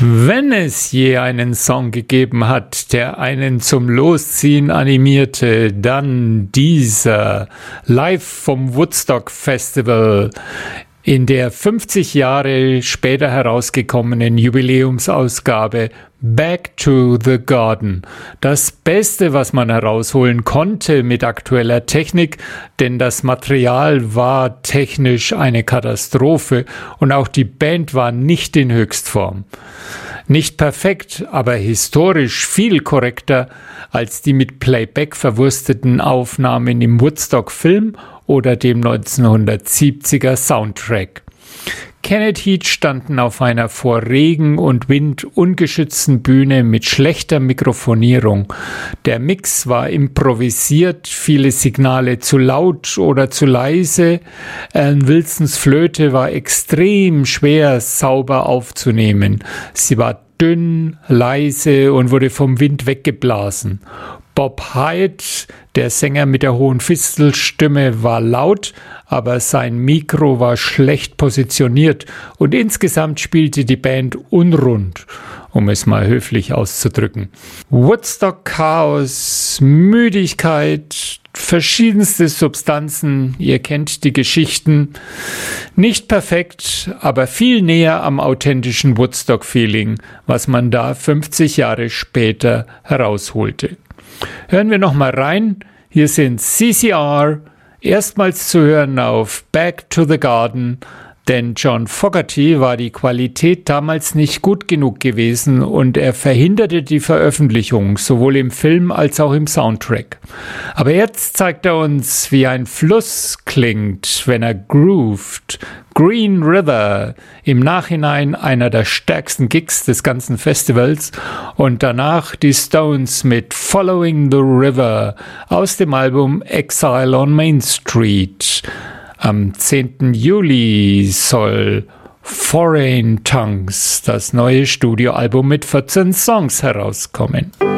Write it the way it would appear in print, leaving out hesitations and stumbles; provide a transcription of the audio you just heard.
Wenn es je einen Song gegeben hat, der einen zum Losziehen animierte, dann dieser, live vom Woodstock Festival in der 50 Jahre später herausgekommenen Jubiläumsausgabe Back to the Garden. Das Beste, was man herausholen konnte mit aktueller Technik, denn das Material war technisch eine Katastrophe und auch die Band war nicht in Höchstform. Nicht perfekt, aber historisch viel korrekter als die mit Playback verwursteten Aufnahmen im Woodstock-Film oder dem 1970er Soundtrack. Kenneth Heat standen auf einer vor Regen und Wind ungeschützten Bühne mit schlechter Mikrofonierung. Der Mix war improvisiert, viele Signale zu laut oder zu leise. Alan Wilsons Flöte war extrem schwer sauber aufzunehmen. Sie war dünn, leise und wurde vom Wind weggeblasen. Bob Hyde, der Sänger mit der hohen Fistelstimme, war laut, aber sein Mikro war schlecht positioniert und insgesamt spielte die Band unrund, um es mal höflich auszudrücken. Woodstock Chaos, Müdigkeit, verschiedenste Substanzen, ihr kennt die Geschichten. Nicht perfekt, aber viel näher am authentischen Woodstock-Feeling, was man da 50 Jahre später herausholte. Hören wir noch mal rein. Hier sind CCR, erstmals zu hören auf Back to the Garden, denn John Fogerty war die Qualität damals nicht gut genug gewesen und er verhinderte die Veröffentlichung, sowohl im Film als auch im Soundtrack. Aber jetzt zeigt er uns, wie ein Fluss klingt, wenn er groovt. Green River, im Nachhinein einer der stärksten Gigs des ganzen Festivals und danach die Stones mit Following the River aus dem Album Exile on Main Street. Am 10. Juli soll Foreign Tongues, das neue Studioalbum mit 14 Songs, herauskommen.